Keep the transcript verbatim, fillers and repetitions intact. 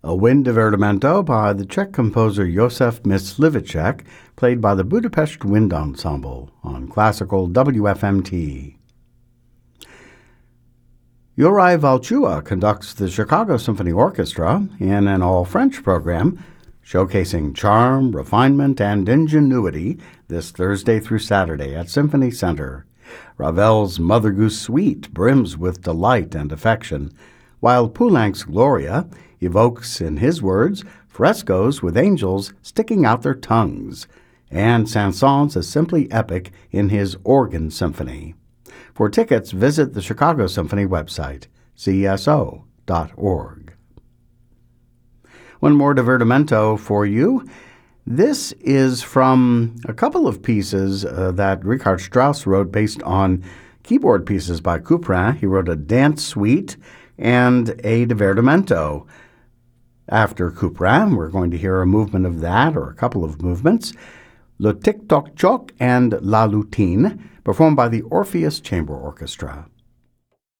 A wind divertimento by the Czech composer Josef Mysliveček, played by the Budapest Wind Ensemble on classical W F M T. Juraj Valchua conducts the Chicago Symphony Orchestra in an all-French program showcasing charm, refinement, and ingenuity this Thursday through Saturday at Symphony Center. Ravel's Mother Goose Suite brims with delight and affection, while Poulenc's Gloria evokes, in his words, frescoes with angels sticking out their tongues, and Saint-Saëns is simply epic in his Organ Symphony. For tickets, visit the Chicago Symphony website, c s o dot org. One more divertimento for you. This is from a couple of pieces uh, that Richard Strauss wrote based on keyboard pieces by Couperin. He wrote a dance suite and a divertimento. After Couperin, we're going to hear a movement of that, or a couple of movements, Le Tic Toc Choc and La Lutine, performed by the Orpheus Chamber Orchestra.